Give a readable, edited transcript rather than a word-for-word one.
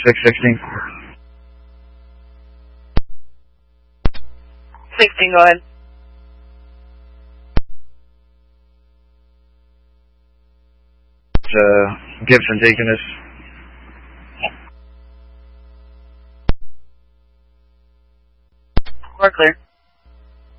616. 16, go ahead. Gibson Deaconess. We're clear.